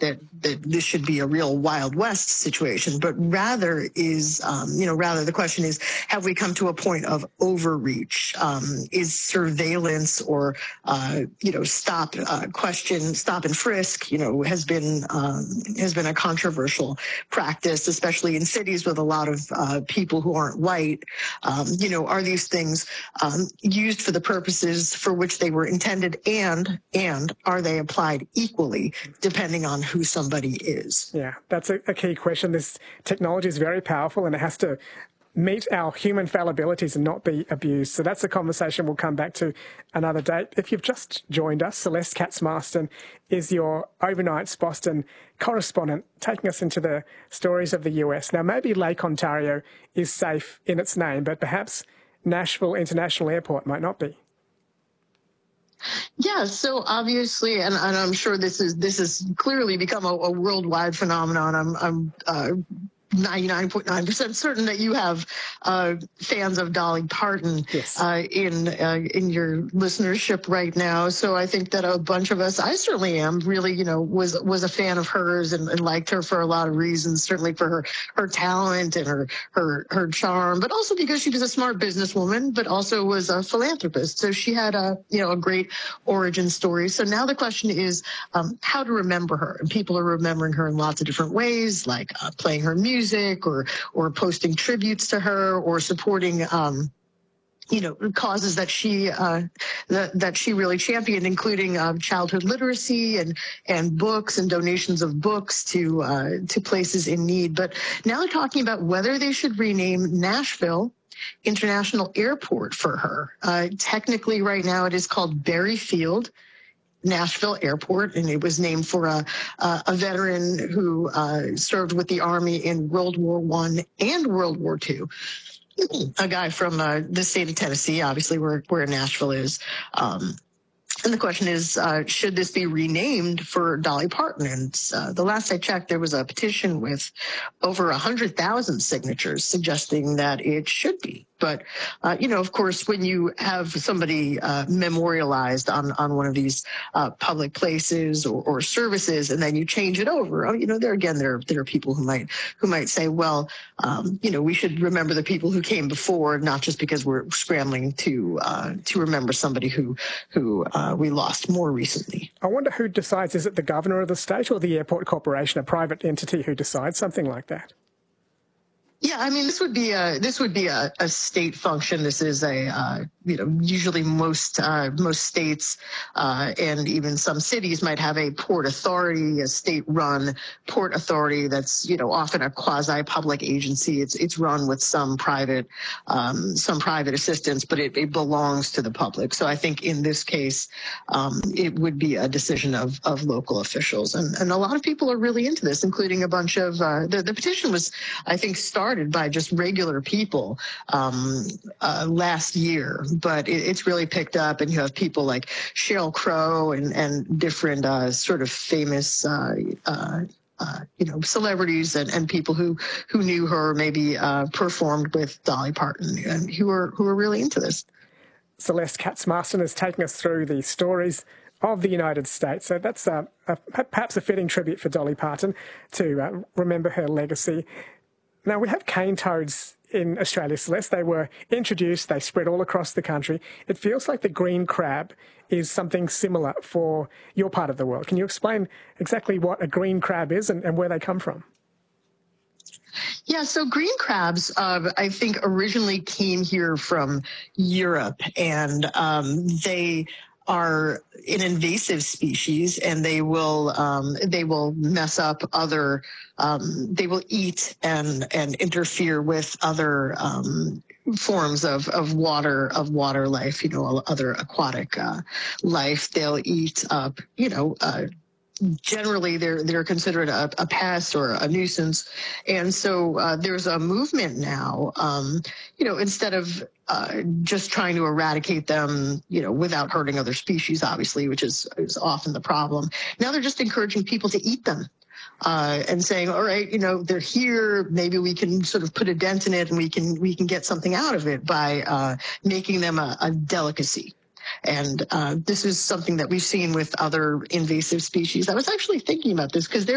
that this should be a real Wild West situation, but rather is, rather the question is, have we come to a point of overreach? Is surveillance or, stop and frisk, has been a controversial practice, especially in cities with a lot of people who aren't white. Are these things used for the purposes for which they were intended, and are they applied equally depending on who somebody is? Yeah, that's a key question. This technology is very powerful and it has to meet our human fallibilities and not be abused. So that's a conversation we'll come back to another date. If you've just joined us, Celeste Katz-Marston is your Overnight's Boston correspondent, taking us into the stories of the US. Now, maybe Lake Ontario is safe in its name, but perhaps Nashville International Airport might not be. Yeah, so obviously, and I'm sure this has clearly become a worldwide phenomenon. I'm 99.9% certain that you have fans of Dolly Parton. Yes. In your listenership right now. So I think that a bunch of us, I certainly am, really, was a fan of hers and liked her for a lot of reasons, certainly for her talent and her charm, but also because she was a smart businesswoman, but also was a philanthropist. So she had a great origin story. So now the question is how to remember her. And people are remembering her in lots of different ways, like playing her music or posting tributes to her or supporting causes that she really championed, including childhood literacy and books and donations of books to places in need. But now they're talking about whether they should rename Nashville International Airport for her. Technically, right now it is called Berry Field Nashville Airport, and it was named for a veteran who served with the Army in World War I and World War II. A guy from the state of Tennessee, obviously where Nashville is. And the question is, should this be renamed for Dolly Parton? And the last I checked, there was a petition with over 100,000 signatures suggesting that it should be. But, of course, when you have somebody memorialized on one of these public places or services, and then you change it over, there are people who might say, well, we should remember the people who came before, not just because we're scrambling to remember somebody who we lost more recently. I wonder who decides. Is it the governor of the state or the airport corporation, a private entity who decides something like that? Yeah, I mean, this would be a state function. This is usually most states and even some cities might have a port authority, a state-run port authority that's often a quasi-public agency. It's run with some private assistance, but it belongs to the public. So I think in this case, it would be a decision of local officials, and a lot of people are really into this, including a bunch of the petition was, I think, started by just regular people last year, but it's really picked up, and you have people like Sheryl Crow and different sort of famous celebrities and people who knew her, maybe performed with Dolly Parton, and who are really into this. Celeste Katz-Marston is taking us through the stories of the United States. So that's perhaps a fitting tribute for Dolly Parton to remember her legacy. Now, we have cane toads in Australia, Celeste. They were introduced, they spread all across the country. It feels like the green crab is something similar for your part of the world. Can you explain exactly what a green crab is and where they come from? Yeah, so green crabs, I think, originally came here from Europe, and they are an invasive species, and they will mess up other. They will eat and interfere with other forms of water life. Other aquatic life. They'll eat up. Generally, they're considered a pest or a nuisance, and so there's a movement now. Instead of just trying to eradicate them, without hurting other species, obviously, which is often the problem. Now they're just encouraging people to eat them. And saying, all right, they're here. Maybe we can sort of put a dent in it, and we can get something out of it by making them a delicacy. And this is something that we've seen with other invasive species. I was actually thinking about this because